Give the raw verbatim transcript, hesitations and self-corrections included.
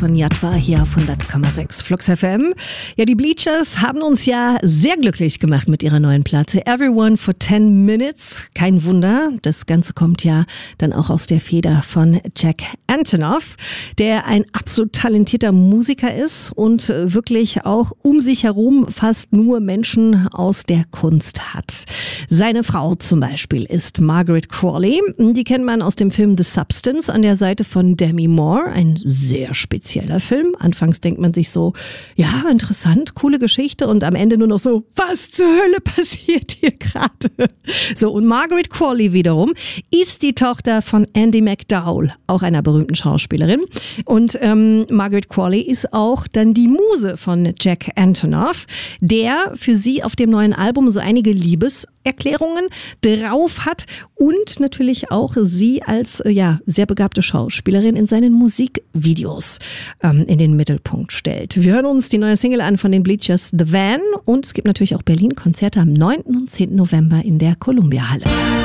von Yatva hier auf hundert Komma sechs Flux F M. Ja, die Bleachers haben uns ja sehr glücklich gemacht mit ihrer neuen Platte Everyone for ten minutes. Kein Wunder, das Ganze kommt ja dann auch aus der Feder von Jack Antonoff, der ein absolut talentierter Musiker ist und wirklich auch um sich herum fast nur Menschen aus der Kunst hat. Seine Frau zum Beispiel ist Margaret Qualley. Die kennt man aus dem Film The Substance an der Seite von Demi Moore. Ein sehr spezieller Film. Anfangs denkt man sich so, ja, interessant, coole Geschichte und am Ende nur noch so, was zur Hölle passiert hier gerade? So, und Margaret Qualley wiederum ist die Tochter von Andie MacDowell, auch einer berühmten Schauspielerin. Und ähm, Margaret Qualley ist auch dann die Muse von Jack Antonoff, der für sie auf dem neuen Album so einige Liebeserklärungen drauf hat und natürlich auch sie als äh, ja, sehr begabte Schauspielerin in seinen Musikvideos ähm, in den Mittelpunkt stellt. Wir hören uns die neue Single an von den Bleachers, The Van, und es gibt natürlich auch Berlin-Konzerte am neunten und zehnten November in der Columbia Halle.